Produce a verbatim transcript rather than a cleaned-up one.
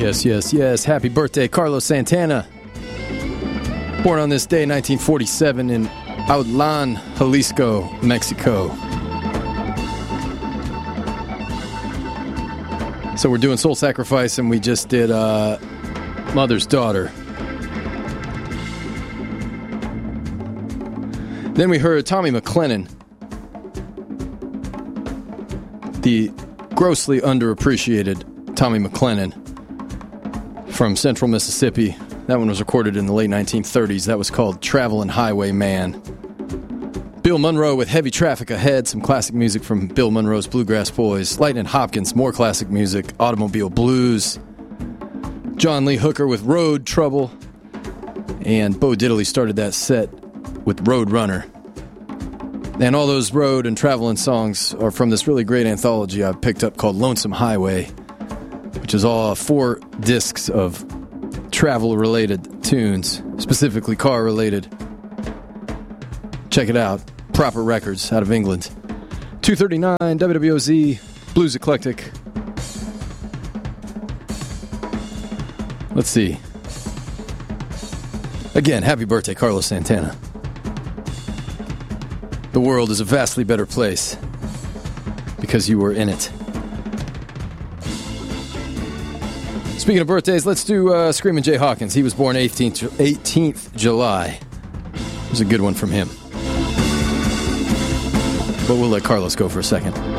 Yes, yes, yes. Happy birthday, Carlos Santana. Born on this day, nineteen forty-seven, in Autlan, Jalisco, Mexico. So we're doing Soul Sacrifice, and we just did uh, Mother's Daughter. Then we heard Tommy McLennan, the grossly underappreciated Tommy McLennan from Central Mississippi. That one was recorded in the late nineteen thirties. That was called Travelin' Highwayman. Bill Monroe with Heavy Traffic Ahead, some classic music from Bill Monroe's Bluegrass Boys. Lightnin' Hopkins, more classic music, Automobile Blues. John Lee Hooker with Road Trouble. And Bo Diddley started that set with Road Runner. And all those road and traveling songs are from this really great anthology I picked up called Lonesome Highway, which is all four discs of travel-related tunes, specifically car-related. Check it out. Proper Records out of England. two thirty-nine W W O Z, Blues Eclectic. Let's see. Again, happy birthday, Carlos Santana. The world is a vastly better place because you were in it. Speaking of birthdays, let's do uh, Screamin' Jay Hawkins. He was born eighteenth, eighteenth July. It was a good one from him. But we'll let Carlos go for a second.